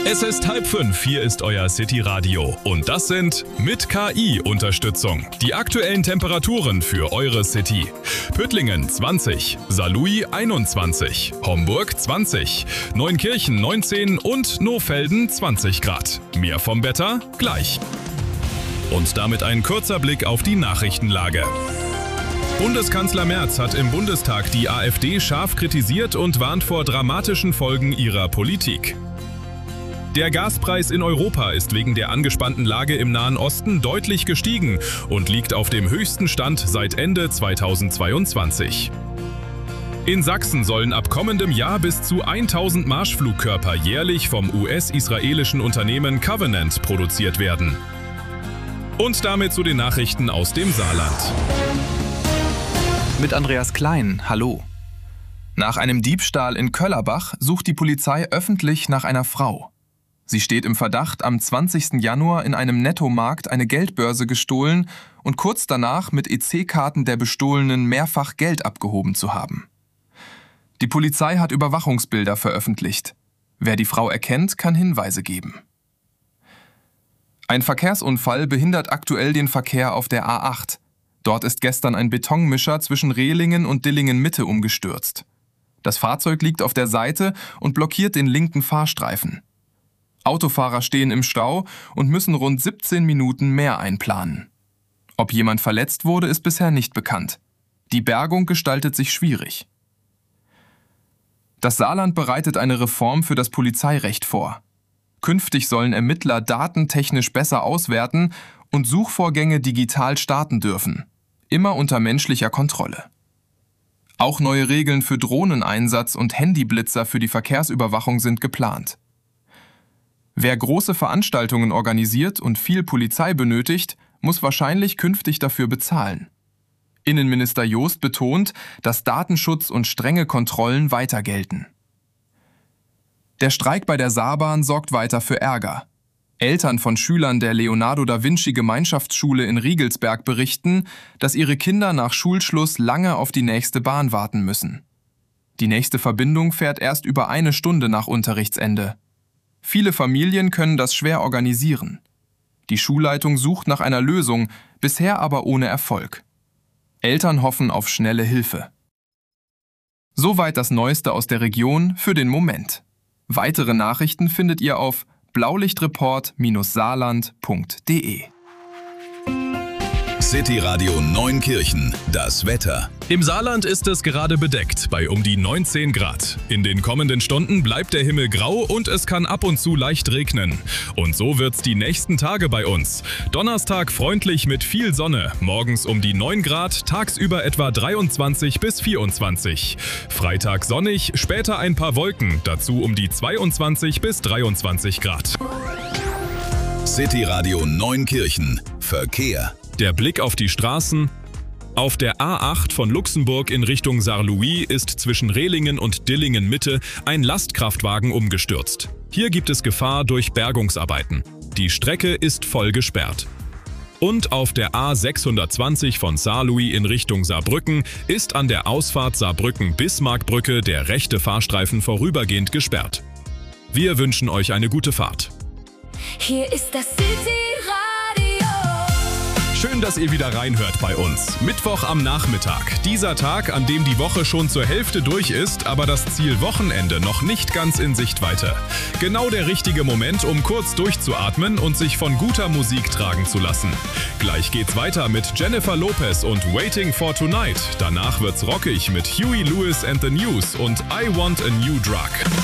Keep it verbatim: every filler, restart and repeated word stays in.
Es ist halb fünf, hier ist euer City Radio und das sind mit K I-Unterstützung die aktuellen Temperaturen für eure City. Püttlingen zwanzig, Saarlouis einundzwanzig, Homburg zwanzig, Neunkirchen neunzehn und Nohfelden zwanzig Grad. Mehr vom Wetter gleich. Und damit ein kurzer Blick auf die Nachrichtenlage. Bundeskanzler Merz hat im Bundestag die AfD scharf kritisiert und warnt vor dramatischen Folgen ihrer Politik. Der Gaspreis in Europa ist wegen der angespannten Lage im Nahen Osten deutlich gestiegen und liegt auf dem höchsten Stand seit Ende zweitausendzweiundzwanzig. In Sachsen sollen ab kommendem Jahr bis zu tausend Marschflugkörper jährlich vom U S-israelischen Unternehmen Covenant produziert werden. Und damit zu den Nachrichten aus dem Saarland. Mit Andreas Klein, hallo. Nach einem Diebstahl in Köllerbach sucht die Polizei öffentlich nach einer Frau. Sie steht im Verdacht, am zwanzigsten Januar in einem Nettomarkt eine Geldbörse gestohlen und kurz danach mit E C-Karten der Bestohlenen mehrfach Geld abgehoben zu haben. Die Polizei hat Überwachungsbilder veröffentlicht. Wer die Frau erkennt, kann Hinweise geben. Ein Verkehrsunfall behindert aktuell den Verkehr auf der A acht. Dort ist gestern ein Betonmischer zwischen Rehlingen und Dillingen-Mitte umgestürzt. Das Fahrzeug liegt auf der Seite und blockiert den linken Fahrstreifen. Autofahrer stehen im Stau und müssen rund siebzehn Minuten mehr einplanen. Ob jemand verletzt wurde, ist bisher nicht bekannt. Die Bergung gestaltet sich schwierig. Das Saarland bereitet eine Reform für das Polizeirecht vor. Künftig sollen Ermittler datentechnisch besser auswerten und Suchvorgänge digital starten dürfen, immer unter menschlicher Kontrolle. Auch neue Regeln für Drohneneinsatz und Handyblitzer für die Verkehrsüberwachung sind geplant. Wer große Veranstaltungen organisiert und viel Polizei benötigt, muss wahrscheinlich künftig dafür bezahlen. Innenminister Joost betont, dass Datenschutz und strenge Kontrollen weiter gelten. Der Streik bei der Saarbahn sorgt weiter für Ärger. Eltern von Schülern der Leonardo-da-Vinci-Gemeinschaftsschule in Riegelsberg berichten, dass ihre Kinder nach Schulschluss lange auf die nächste Bahn warten müssen. Die nächste Verbindung fährt erst über eine Stunde nach Unterrichtsende. Viele Familien können das schwer organisieren. Die Schulleitung sucht nach einer Lösung, bisher aber ohne Erfolg. Eltern hoffen auf schnelle Hilfe. Soweit das Neueste aus der Region für den Moment. Weitere Nachrichten findet ihr auf blaulichtreport Saarland punkt de. City Radio Neunkirchen, das Wetter. Im Saarland ist es gerade bedeckt bei um die neunzehn Grad. In den kommenden Stunden bleibt der Himmel grau und es kann ab und zu leicht regnen. Und so wird's die nächsten Tage bei uns. Donnerstag freundlich mit viel Sonne, morgens um die neun Grad, tagsüber etwa dreiundzwanzig bis vierundzwanzig. Freitag sonnig, später ein paar Wolken, dazu um die zweiundzwanzig bis dreiundzwanzig Grad. City Radio Neunkirchen, Verkehr. Der Blick auf die Straßen. Auf der A acht von Luxemburg in Richtung Saarlouis ist zwischen Rehlingen und Dillingen-Mitte ein Lastkraftwagen umgestürzt. Hier gibt es Gefahr durch Bergungsarbeiten. Die Strecke ist voll gesperrt. Und auf der A sechshundertzwanzig von Saarlouis in Richtung Saarbrücken ist an der Ausfahrt Saarbrücken-Bismarckbrücke der rechte Fahrstreifen vorübergehend gesperrt. Wir wünschen euch eine gute Fahrt. Hier ist das City Radio. Schön, dass ihr wieder reinhört bei uns. Mittwoch am Nachmittag. Dieser Tag, an dem die Woche schon zur Hälfte durch ist, aber das Ziel Wochenende noch nicht ganz in Sichtweite. Genau der richtige Moment, um kurz durchzuatmen und sich von guter Musik tragen zu lassen. Gleich geht's weiter mit Jennifer Lopez und Waiting for Tonight. Danach wird's rockig mit Huey Lewis and the News und I Want a New Drug.